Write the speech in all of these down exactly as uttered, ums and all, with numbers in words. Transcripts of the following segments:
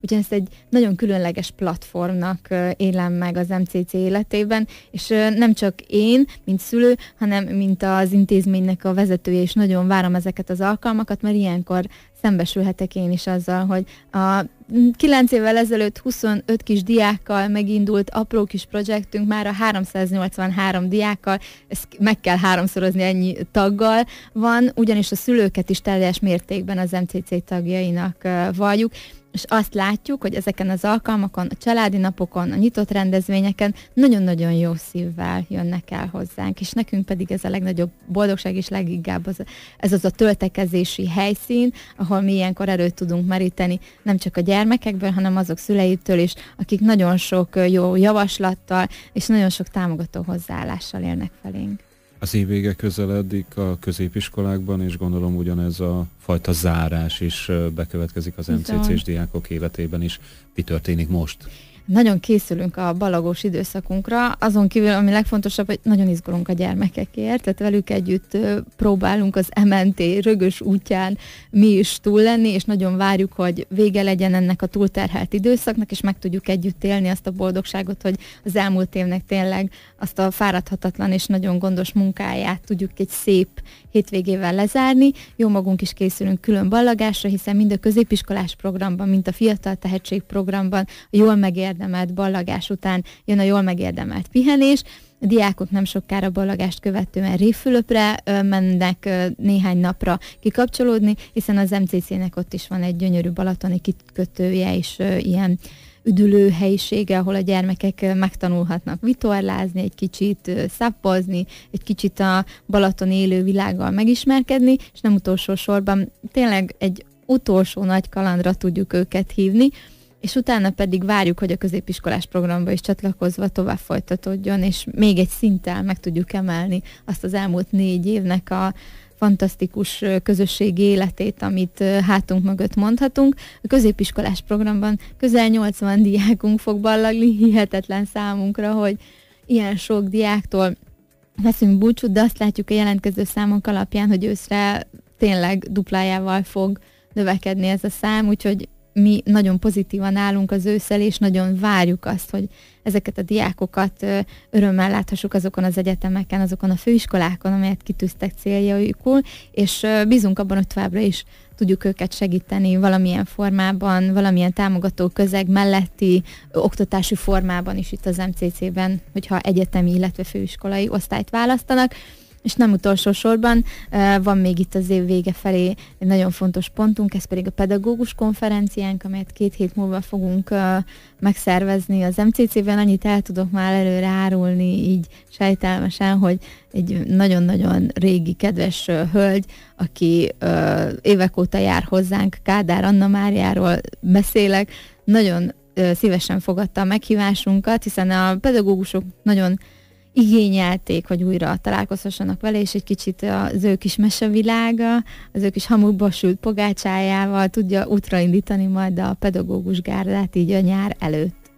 Úgyhogy ezt egy nagyon különleges platformnak élem meg az em cé cé életében, és nem csak én, mint szülő, hanem mint az intézménynek a vezetője is nagyon várom ezeket az alkalmakat, mert ilyenkor szembesülhetek én is azzal, hogy a kilenc évvel ezelőtt huszonöt kis diákkal megindult apró kis projektünk már a háromszáznyolcvanhárom diákkal, ezt meg kell háromszorozni, ennyi taggal van, ugyanis a szülőket is teljes mértékben az em cé cé tagjainak valljuk, és azt látjuk, hogy ezeken az alkalmakon, a családi napokon, a nyitott rendezvényeken nagyon-nagyon jó szívvel jönnek el hozzánk, és nekünk pedig ez a legnagyobb boldogság, és leginkább az, ez az a töltekezési helyszín, ahol mi ilyenkor erőt tudunk meríteni, nem csak a gyermekekből, hanem azok szüleitől is, akik nagyon sok jó javaslattal, és nagyon sok támogató hozzáállással élnek felénk. Az év vége közeledik a középiskolákban, és gondolom ugyanez a fajta zárás is bekövetkezik az em cé cés diákok életében is. Mi történik most? Nagyon készülünk a ballagós időszakunkra, azon kívül, ami legfontosabb, hogy nagyon izgulunk a gyermekekért, tehát velük együtt próbálunk az em en té rögös útján mi is túl lenni, és nagyon várjuk, hogy vége legyen ennek a túlterhelt időszaknak, és meg tudjuk együtt élni azt a boldogságot, hogy az elmúlt évnek tényleg azt a fáradhatatlan és nagyon gondos munkáját tudjuk egy szép hétvégével lezárni. Jó magunk is készülünk külön ballagásra, hiszen mind a középiskolás programban, mind a fiatal tehetség programban a jól megérdemelt ballagás után jön a jól megérdemelt pihenés. A diákok nem sokára ballagást követően Révfülöpre mennek néhány napra kikapcsolódni, hiszen az em cé cének ott is van egy gyönyörű balatoni kikötője, és ilyen üdülő helyisége, ahol a gyermekek megtanulhatnak vitorlázni, egy kicsit szappozni, egy kicsit a Balaton élő világgal megismerkedni, és nem utolsó sorban tényleg egy utolsó nagy kalandra tudjuk őket hívni, és utána pedig várjuk, hogy a középiskolás programba is csatlakozva tovább folytatódjon, és még egy szinttel meg tudjuk emelni azt az elmúlt négy évnek a fantasztikus közösségi életét, amit hátunk mögött mondhatunk. A középiskolás programban közel nyolcvan diákunk fog ballagni, hihetetlen számunkra, hogy ilyen sok diáktól veszünk búcsút, de azt látjuk a jelentkező számok alapján, hogy őszre tényleg duplájával fog növekedni ez a szám, úgyhogy mi nagyon pozitívan állunk az ősszel, és nagyon várjuk azt, hogy ezeket a diákokat örömmel láthassuk azokon az egyetemeken, azokon a főiskolákon, amelyet kitűztek céljaikul, és bízunk abban, hogy továbbra is tudjuk őket segíteni valamilyen formában, valamilyen támogató közeg melletti oktatási formában is itt az em cé cében, hogyha egyetemi, illetve főiskolai osztályt választanak. És nem utolsó sorban van még itt az év vége felé egy nagyon fontos pontunk, ez pedig a pedagógus konferenciánk, amelyet két hét múlva fogunk megszervezni az em cé cében. Annyit el tudok már előre árulni így sejtelmesen, hogy egy nagyon-nagyon régi, kedves hölgy, aki évek óta jár hozzánk, Kádár Anna Máriáról beszélek, nagyon szívesen fogadta a meghívásunkat, hiszen a pedagógusok nagyon igényelték, hogy újra találkozhassanak vele, és egy kicsit az ő kis mesevilága, az ő kis hamukba sült pogácsájával tudja útra indítani majd a pedagógus gárdát így a nyár előtt.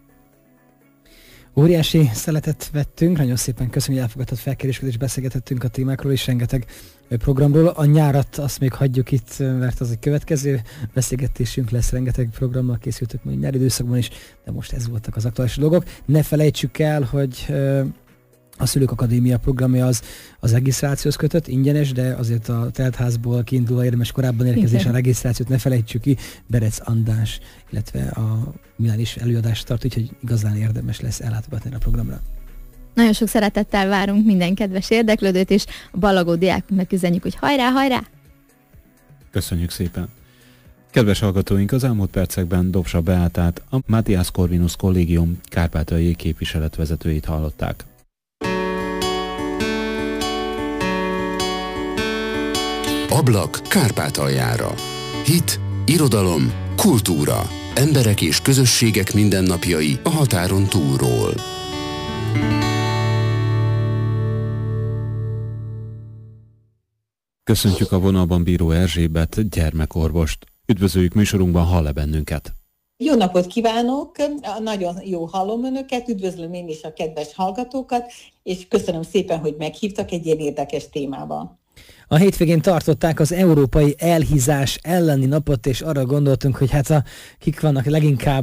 Óriási szeletet vettünk, nagyon szépen köszönjük, hogy elfogadtad felkéréseket, és beszélgetettünk a témákról, és rengeteg programról. A nyárat azt még hagyjuk itt, mert az egy következő beszélgetésünk lesz, rengeteg programmal készültök majd nyári időszakban is, de most ez voltak az aktuális dolgok. Ne felejtsük el, hogy a Szülők Akadémia programja az az regisztrációhoz kötött, ingyenes, de azért a teltházból kiindulva érdemes korábban érkezni, a regisztrációt ne felejtsük ki. Berec András, illetve a Milán is előadást tart, úgyhogy igazán érdemes lesz ellátogatni a programra. Nagyon sok szeretettel várunk minden kedves érdeklődőt, és a ballagó diákunknak üzenjük, hogy hajrá, hajrá! Köszönjük szépen! Kedves hallgatóink, az elmúlt percekben Dobsa Beátát, a Matthias Corvinus Kollégium kárpátaljai képviseletvezetőjét hallották. Ablak Kárpátaljára. Hit, irodalom, kultúra. Emberek és közösségek mindennapjai a határon túlról. Köszöntjük a vonalban Bíró Erzsébet gyermekorvost. Üdvözöljük műsorunkban, hall-e bennünket? Jó napot kívánok! Nagyon jó hallom önöket, üdvözlöm én is a kedves hallgatókat, és köszönöm szépen, hogy meghívtak egy ilyen érdekes témában. A hétvégén tartották az Európai Elhízás elleni napot, és arra gondoltunk, hogy hát a, kik vannak leginkább